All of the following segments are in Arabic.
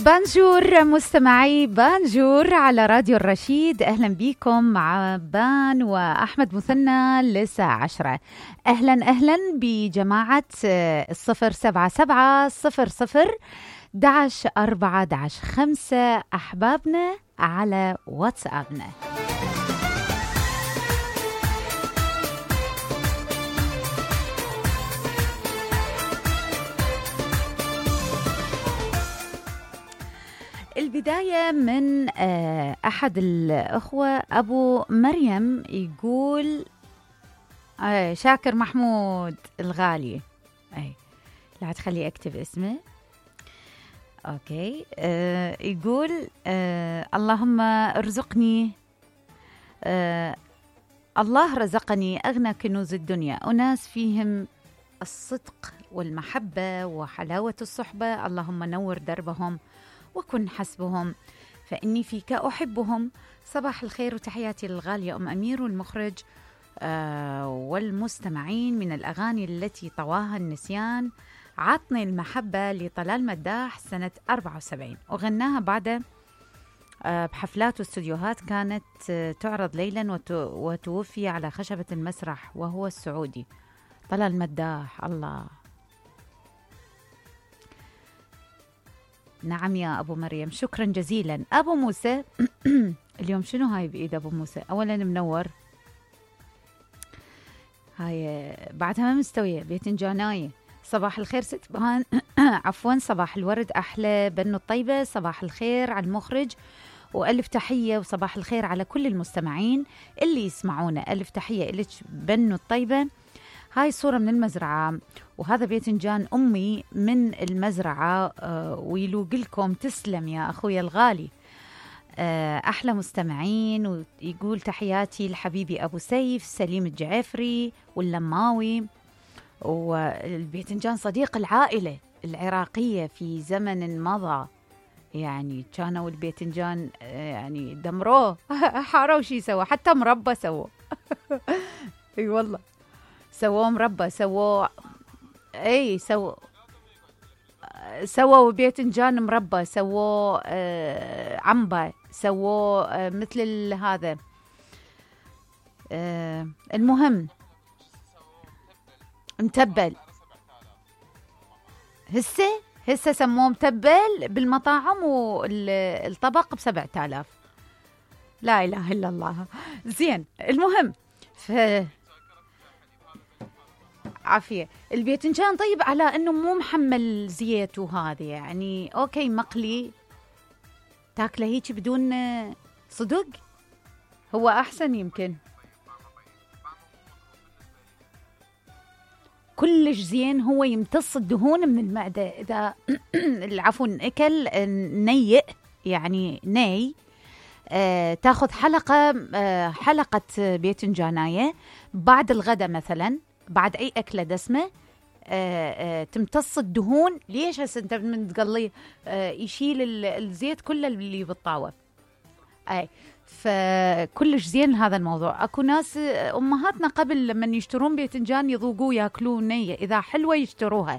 بانجور مستمعي بانجور على راديو الرشيد، أهلا بكم مع بان وأحمد مثنى للساعة 10. أهلا بجماعة 077-00-4-5 أحبابنا على واتسابنا. البداية من أحد الأخوة أبو مريم يقول شاكر محمود الغالي، لا تخلي أكتب اسمه. أوكي. يقول اللهم ارزقني، الله رزقني أغنى كنوز الدنيا، أناس فيهم الصدق والمحبة وحلاوة الصحبة، اللهم نور دربهم وكن حسبهم فإني فيك أحبهم. صباح الخير وتحياتي للغالية أم أمير والمخرج والمستمعين من الأغاني التي طواها النسيان. عطني المحبة لطلال مداح سنة 74 وغناها بعد بحفلات واستوديوهات كانت تعرض ليلا وتوفي على خشبة المسرح وهو السعودي. طلال مداح، الله. نعم يا أبو مريم، شكرا جزيلا. أبو موسى اليوم شنو هاي بإيد أبو موسى؟ أولا منور، هاي بعدها ما مستوية بيتنجاناية. صباح الخير ست بهان عفوا، صباح الورد أحلى بنو الطيبة. صباح الخير على المخرج وألف تحية، وصباح الخير على كل المستمعين اللي يسمعونا. ألف تحية إلك بنو الطيبة. هاي صورة من المزرعة وهذا بيتنجان أمي من المزرعة ويلوق لكم. تسلم يا أخويا الغالي، أحلى مستمعين. ويقول تحياتي لحبيبي أبو سيف سليم الجعفري واللماوي. والبيتنجان صديق العائلة العراقية في زمن مضى، يعني كانوا البيتنجان يعني دمروه حاروا شي سوا، حتى مربى سوا اي والله سووا مربى، سووا سووا بيتنجان مربى، سووا عنبة، سووا مثل هذا. المهم متبل، هسه سموه متبل بالمطاعم والطبق ب7,000. لا إله إلا الله. زين، المهم عافية. البيتنجان طيب على أنه مو محمل زيت وهذا، يعني أوكي مقلي تاكله هيك بدون صدق هو أحسن. يمكن كلش زين، هو يمتص الدهون من المعدة إذا العفو أكل نيء يعني ني. تاخذ حلقة بيتنجاناية بعد الغداء مثلا، بعد أي أكلة دسمة، تمتص الدهون. ليش هسه أنت من تقليه يشيل الزيت كله اللي بالطاوة. فكلش زين هذا الموضوع. أكو ناس أمهاتنا قبل لما يشترون بيتنجان يذوقوه يأكلون نية، إذا حلوة يشتروها.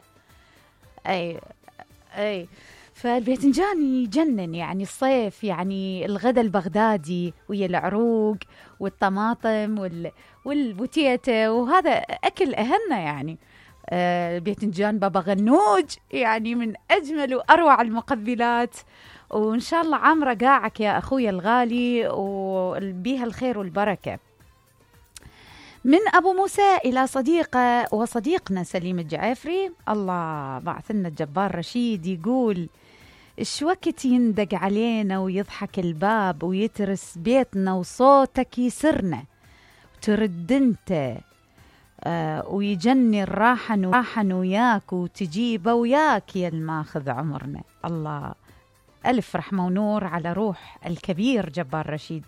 فالبيتنجان يجنن، يعني الصيف، يعني الغداء البغدادي ويا العروق والطماطم والبوتيتا، وهذا أكل أهلنا يعني. البيتنجان بابا غنوج يعني من أجمل وأروع المقبلات، وإن شاء الله عامرة قاعك يا أخوي الغالي وبيها الخير والبركة. من أبو موسى إلى صديقة وصديقنا سليم الجعفري، الله بعث لنا الجبار رشيد، يقول إيش وقت يندق علينا ويضحك الباب ويترس بيتنا وصوتك يسرنا وترد انت ويجني الراحن وياك وتجيب وياك يا الماخذ عمرنا. الله، ألف رحمة ونور على روح الكبير جبار رشيد.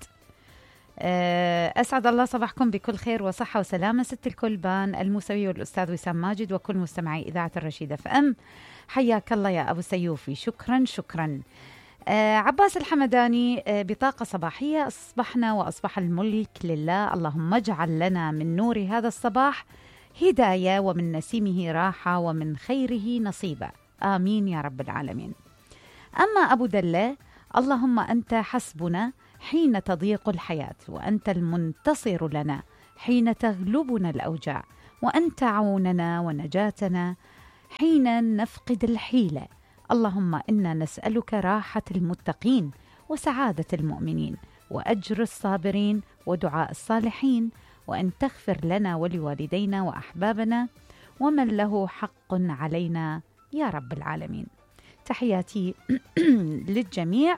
أسعد الله صباحكم بكل خير وصحة وسلامة ست الكل بان الموسوي والأستاذ وسام ماجد وكل مستمعي إذاعة الرشيدة فأم. حياك الله يا أبو سيوفي، شكرا. عباس الحمداني، بطاقة صباحية، أصبحنا وأصبح الملك لله، اللهم اجعل لنا من نور هذا الصباح هداية ومن نسيمه راحة ومن خيره نصيبا، آمين يا رب العالمين. أما أبو دلة: اللهم أنت حسبنا حين تضيق الحياة، وأنت المنتصر لنا حين تغلبنا الأوجاع، وأنت عوننا ونجاتنا حين نفقد الحيلة. اللهم إنا نسألك راحة المتقين وسعادة المؤمنين وأجر الصابرين ودعاء الصالحين، وأن تغفر لنا ولوالدينا وأحبابنا ومن له حق علينا يا رب العالمين. تحياتي للجميع.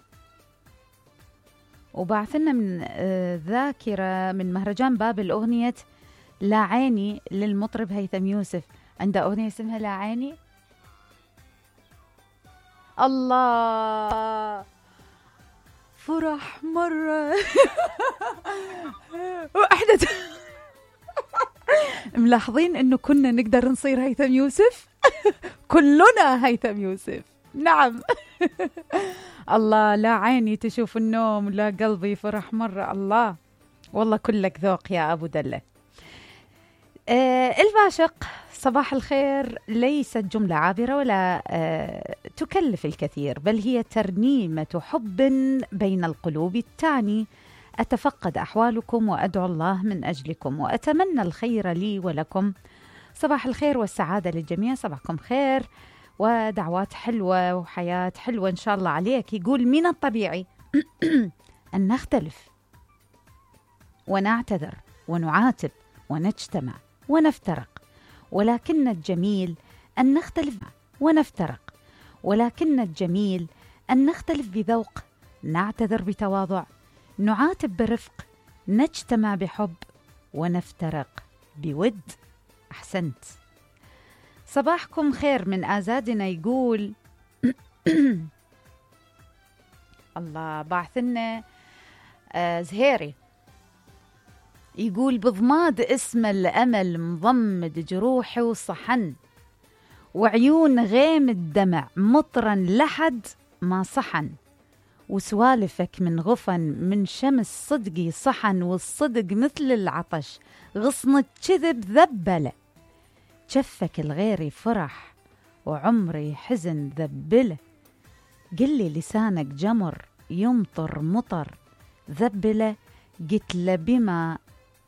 وبعثنا من ذاكرة من مهرجان بابل أغنية لا عيني للمطرب هيثم يوسف. عنده أغنية اسمها لا عيني. الله، فرح مرة واحدة ملاحظين انه كنا نقدر نصير هيثم يوسف كلنا هيثم يوسف. نعم. الله، لا عيني تشوف النوم، لا قلبي فرح مرة. الله، والله كلك ذوق يا أبو دلة. الباشق: صباح الخير ليست جملة عابرة ولا تكلف الكثير، بل هي ترنيمة حب بين القلوب التاني. أتفقد أحوالكم وأدعو الله من أجلكم وأتمنى الخير لي ولكم. صباح الخير والسعادة للجميع، صباحكم خير ودعوات حلوة وحياة حلوة إن شاء الله عليك. يقول: من الطبيعي أن نختلف ونعتذر ونعاتب ونجتمع ونفترق، ولكن الجميل أن نختلف ونفترق، ولكن الجميل أن نختلف بذوق، نعتذر بتواضع، نعاتب برفق، نجتمع بحب، ونفترق بود. أحسنت. صباحكم خير من آزادنا. يقول الله، بعثنا زهيري. يقول: بضماد اسم الأمل مضمد جروحي وصحن، وعيون غيم الدمع مطرا لحد ما صحن، وسوالفك من غفن من شمس صدقي صحن، والصدق مثل العطش غصن كذب ذبله، جفك الغيري فرح وعمري حزن ذبله، قلي لسانك جمر يمطر مطر ذبله، قلت له بما